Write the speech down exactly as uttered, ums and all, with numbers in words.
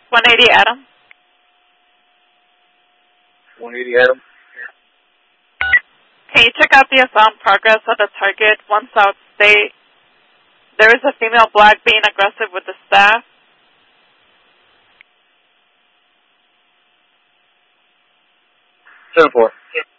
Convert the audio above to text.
one eighty Adam. one eighty Adam. Can you check out the assault progress of the target? One South State. There is a female black being aggressive with the staff. seven four.